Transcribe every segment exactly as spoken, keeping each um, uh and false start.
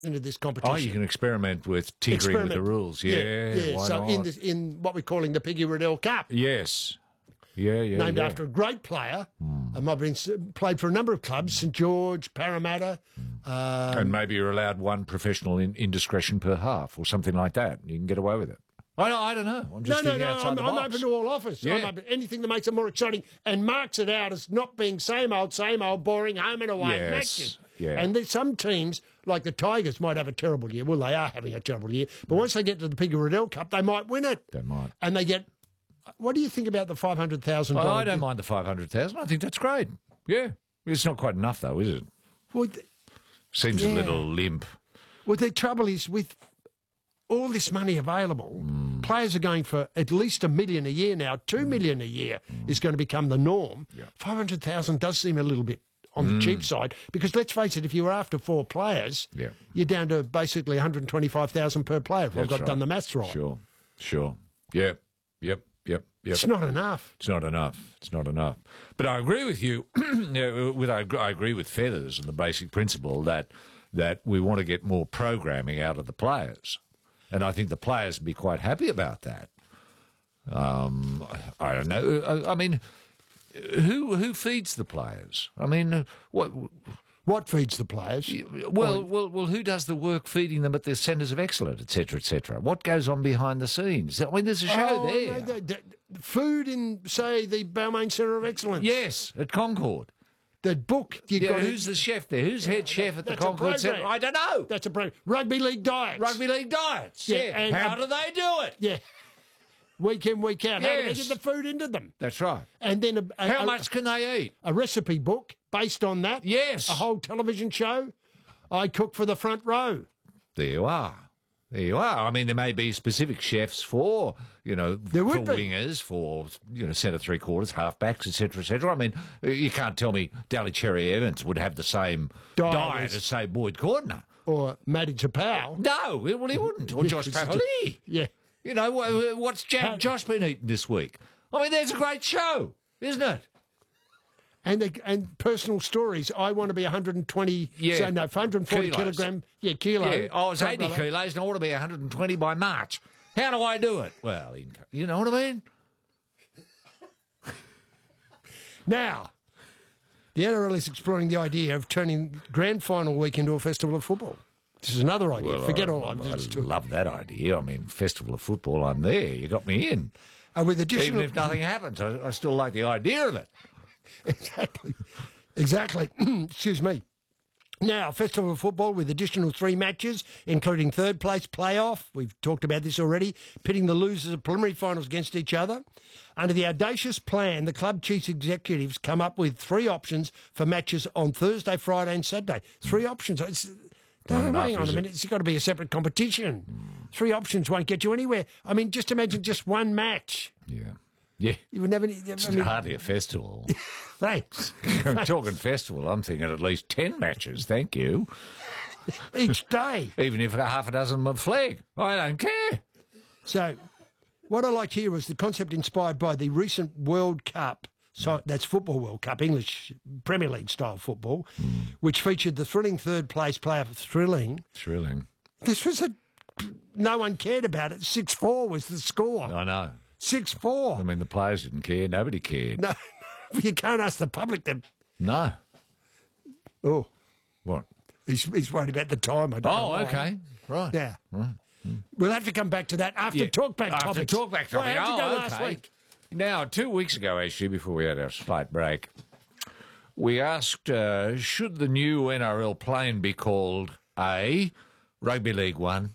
into this competition. Oh, you can experiment with tinkering Experiment. with the rules. Yeah, yeah. yeah. Why So not? in this, in what we're calling the Piggy Riddell Cup, Yes. Yeah, yeah, named yeah. after a great player, Mm. um, I've been s- played for a number of clubs: St George, Parramatta. Um, And maybe you're allowed one professional in, indiscretion per half or something like that. You can get away with it. I don't, I don't know. I'm no, just no, thinking no. outside I'm, the I'm box. open to all offers. Yeah. I'm open, anything that makes it more exciting and marks it out as not being same old, same old, boring home and away Yes, matches. yeah. And there's some teams, like the Tigers, might have a terrible year. Well, they are having a terrible year. But once they get to the Piggy Riddell Cup, they might win it. They might. And they get. What do you think about the five hundred thousand Oh, dollars? I don't mind the five hundred thousand. I think that's great. Yeah. It's not quite enough, though, is it? Well, th- Seems a Yeah. little limp. well, the trouble is with all this money available, Mm. players are going for at least a million a year now. Two million a year is going to become the norm. Yeah. Five hundred thousand does seem a little bit on the cheap side because let's face it, if you were after four players, Yeah. you're down to basically one hundred twenty-five thousand per player. If I've That's got right. done the maths right, Sure. Sure. Yep. Yep. Yep. Yep. it's not enough. It's not enough. It's not enough. But I agree with you. you know, with I agree, I agree with Feathers and the basic principle that that we want to get more programming out of the players, and I think the players would be quite happy about that. Um, I don't know. I, I mean, who who feeds the players? I mean, what? What feeds the players? Well, well, well. Who does the work feeding them at the centres of excellence, et cetera, et cetera? What goes on behind the scenes? I mean, there's a show Oh, there. no, the, the food in, say, the Balmain Centre of Excellence. Yes, at Concord. The book you Yeah, got. who's the chef there? Who's head chef at the That's a Concord Centre? program. I don't know. That's a program. Rugby league diets. Rugby league diets. Yeah, Yeah. and- How and- do they do it? Yeah. Week in, week out. How do they Yes. get the food into them? That's right. And then a, a, How a- much can they eat? a recipe book based on that. Yes. A whole television show. I cook for the front row. There you are. There you are. I mean, there may be specific chefs for, you know, There for would be. wingers, for, you know, centre three quarters, halfbacks, et cetera, et cetera. I mean, you can't tell me Daly Cherry Evans would have the same Diet diet as- as, say, Boyd Cordner. Or Matty Tapau. No, well, he wouldn't. Or Josh Papali. Yeah. You know, wha- what's Jack Josh been eating this week? I mean, there's a great show, isn't it? And the, and personal stories. I want to be one hundred twenty, Yeah. so no, one hundred forty Kilos. kilogram, yeah, kilo. Yeah, I was Front eighty row. kilos and I want to be one hundred twenty by March. How do I do it? Well, you know what I mean? Now, the N R L is exploring the idea of turning grand final week into a festival of football. This is another idea. Well, Forget I, all of I this. love that idea. I mean, Festival of Football, I'm there. You got me in. Uh, with Even additional, if nothing happens, I, I still like the idea of it. exactly, exactly. Excuse me. Now, Festival of Football with additional three matches, including third place playoff. We've talked about this already. Pitting the losers of preliminary finals against each other. Under the audacious plan, the club chief executives come up with three options for matches on Thursday, Friday, and Saturday. Three options. It's, no, Not enough, hang on is a it? minute. It's got to be a separate competition. Three options won't get you anywhere. I mean, just imagine just one match. Yeah. Yeah. You would never. I It's mean, hardly a festival. thanks. I'm talking festival. I'm thinking at least ten matches. Thank you. Each day. Even if half a dozen of flag. I don't care. So, what I like here was the concept inspired by the recent World Cup. So that's Football World Cup, English Premier League style football, which featured the thrilling third place player for thrilling. Thrilling. This was a no one cared about it. Six four was the score. I know. Six four. I mean, the players didn't care. Nobody cared. No, you can't ask the public to. No. Oh, What? he's he's worried about the time. I don't know Oh, why. okay. Right. Yeah. We'll have to come back to that after Yeah. talkback After topics. talkback Well, topic. how'd you go Oh, last okay. week? Now, two weeks ago, actually, before we had our slight break, we asked, uh, should the new N R L plane be called A, Rugby League One,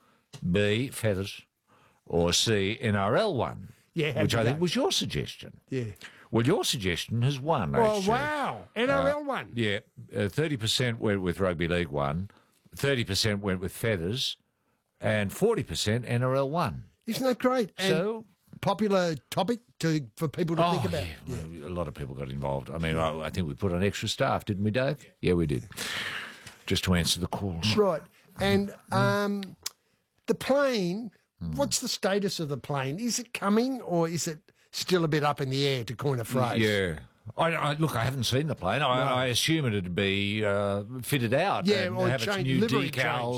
B, Feathers, or C, N R L One? Yeah, how'd which you I go? think was your suggestion. Yeah. Well, your suggestion has won, Oh, actually. wow. N R L one. Yeah, uh, thirty percent went with Rugby League One, thirty percent went with Feathers, and forty percent N R L One. Isn't that great? And So... popular topic to for people to Oh, think about. yeah. Well, a lot of people got involved. I mean, I, I think we put on extra staff, didn't we, Dave? Yeah, we did. Just to answer the calls. Right. And um, the plane, what's the status of the plane? Is it coming or is it still a bit up in the air, to coin a phrase? Yeah. I, I, look, I haven't seen the plane. I, I assume it'd be uh, fitted out Yeah, and or have its change- new livery decal